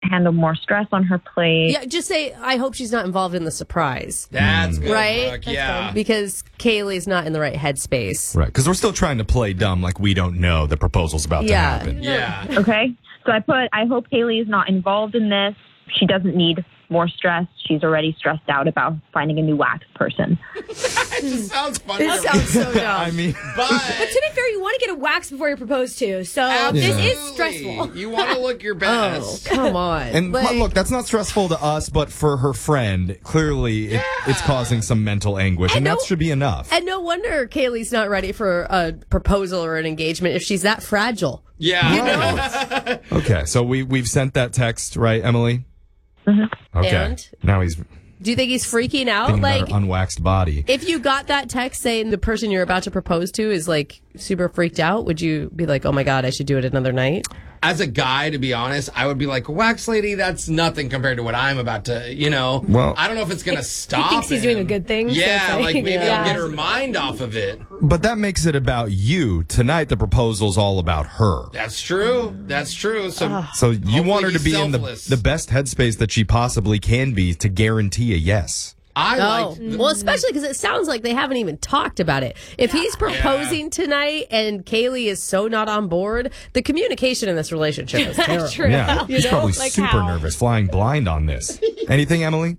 handle more stress on her plate. Yeah, just say, I hope she's not involved in the surprise. That's good, right? Brooke. Yeah. Because Kaylee's not in the right headspace. Right, because we're still trying to play dumb like we don't know the proposal's about to happen. Yeah. Okay. So I hope Kaylee is not involved in this. She doesn't need more stress. She's already stressed out about finding a new wax person. It just sounds funny. It sounds so dumb. I mean, But to be fair, you want to get a wax before you're proposed to, so this is stressful. You want to look your Oh, best. come on. and look, that's not stressful to us, but for her friend, clearly it's causing some mental anguish, and that should be enough. And no wonder Kaylee's not ready for a proposal or an engagement if she's that fragile. Yeah. Right. Okay, so we've sent that text, right, Emily? Mm-hmm. Okay. And? Now he's Do you think he's freaking out? thinking Like, about her unwaxed body. if you got that text saying the person you're about to propose to is like super freaked out, would you be like, oh my God, I should do it another night? As a guy, to be honest, I would be like, wax lady, that's nothing compared to what I'm about to, Well- I don't know if it's going to stop He thinks he's him. doing a good thing. so Yeah, it's like maybe yeah. I'll get her mind off of it. But that makes it about you. Tonight, the proposal's all about her. That's true. That's true. So, So you want her to Hopefully be in selfless. the best headspace that she possibly can be to guarantee a yes. I Oh, like... well, especially because it sounds like they haven't even talked about it. If he's proposing tonight and Kaylee is so not on board, the communication in this relationship is terrible. True. Yeah, You she's know? probably Like super how? nervous, flying blind on this. Anything, Emily?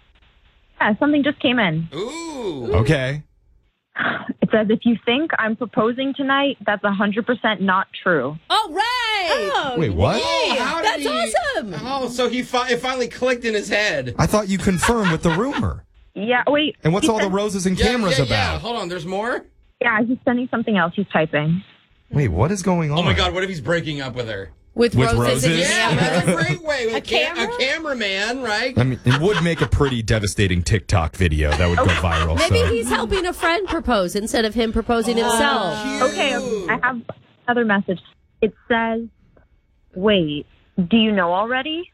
Yeah, something just came in. Ooh. Okay. It says, if you think I'm proposing tonight, that's 100% not true. Oh, right! Oh, Wait, what? Oh, how did That's awesome! Oh, so it finally clicked in his head. I thought you confirmed with the rumor. Yeah, wait. And what's he all the said- roses and Yeah, cameras yeah. about? Hold on, there's more? Yeah, he's sending something else. He's typing. Wait, what is going on? Oh my God, what if he's breaking up with her? With With roses. roses? Yeah, that's a great way. With A camera? A cameraman, right? I mean, it would make a pretty devastating TikTok video that would go viral. Maybe so. he's helping a friend propose instead of him proposing himself. Okay, I have another message. It says, wait, do you know already?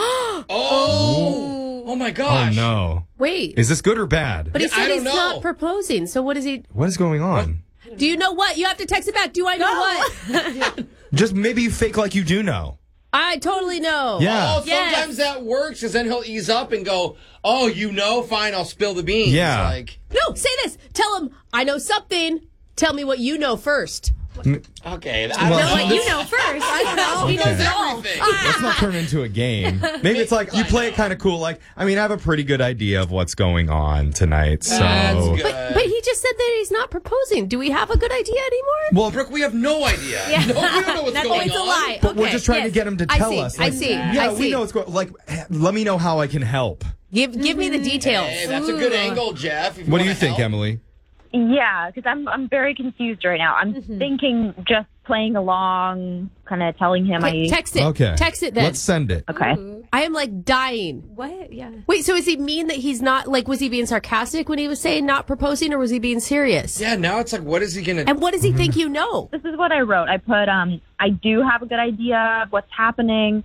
Oh my Oh gosh. no. Wait, Is this good or bad? but he I said don't he's know. not proposing. So what is he? What is going on? Do you know what? You have to text it back. Do I know what? Just maybe you fake like you do know. I totally know. Yeah. Oh, sometimes that works because then he'll ease up and go, oh, fine, I'll spill the beans. Yeah. Like, No, say this. Tell him I know something. Tell me what you know first. okay. Well, I don't No, know. what you know first. I don't know. He knows Okay. it all. Everything. Let's not turn into a game. Maybe it's like you play it kind of cool. Like, I mean, I have a pretty good idea of what's going on tonight. So, That's good. But he just said that he's not proposing. Do we have a good idea anymore? well, Brooke, we have no idea. No, we don't know what's Nothing. going It's a on. lie. but we're Okay, just trying to yes. get him to I tell see, us. I see. Yeah, I we see. know what's going. Like, let me know how I can help. Give me the details. Hey, that's a good angle, Jeff. If What do wanna you think, help. Emily? Yeah, because I'm very confused right now. I'm thinking just playing along, kind of telling him Okay, text it. Okay. Text it then. Let's send it. Okay. I am like dying. What? Yeah. Wait, so does he mean that he's not, like, was he being sarcastic when he was saying not proposing, or was he being serious? Yeah, now it's like, what is he going to... And what does he think you know? This is what I wrote. I put, I do have a good idea of what's happening.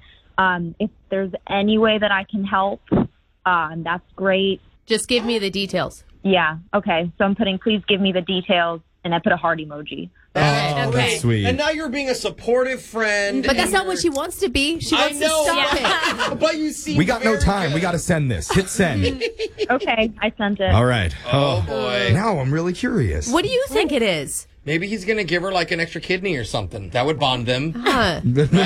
If there's any way that I can help, that's great. Just give me the details. Yeah. Okay. So I'm putting, please give me the details. And I put a heart emoji. Oh, Okay. that's sweet. And now you're being a supportive friend. But that's and not what you're- she wants to be. She I wants know, to stop it. but you see, We got no time. We got to send this. Hit send. Okay. I sent it. All right. Oh, boy. Now I'm really curious. What do you think it is? Maybe he's going to give her like an extra kidney or something. That would bond them. Huh.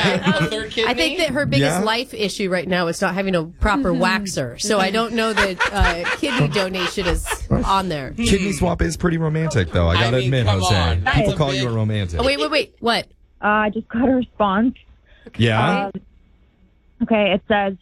A third kidney? I think that her biggest Yeah. life issue right now is not having a proper waxer. So I don't know that kidney donation is on there. Kidney swap is pretty romantic, though. I gotta mean, admit, come Jose. on. People That's a call you a big- romantic. Oh, wait. What? I just got a response. Yeah. Okay. It says,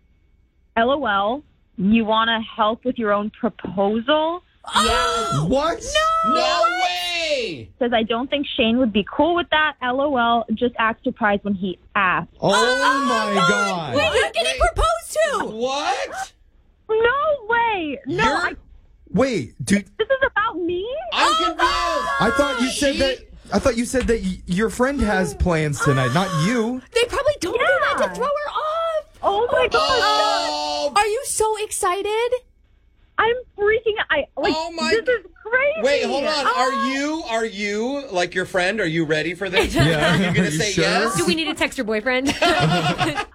LOL, you want to help with your own proposal? What? No way! It says, I don't think Shane would be cool with that. LOL, just act surprised when he asks. Oh my God. Wait, you're getting proposed to! What? No way. No, You're- Wait, dude. this is about me? I'm confused. I thought you said that. I thought you said that your friend has plans tonight, not you. They probably told her that Yeah. to throw her off. Oh my God. Oh, Are you so excited? I'm freaking out. Oh my This is crazy. wait, hold on. Are you, like your friend, are you ready for this? Yeah. Are you going Are to you say sure? yes? Do we need to text your boyfriend?